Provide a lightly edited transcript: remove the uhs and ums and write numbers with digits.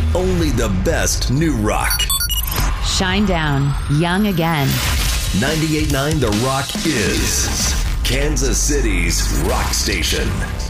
only the best new rock. Shine down, young again. 98.9 The Rock is Kansas City's rock station.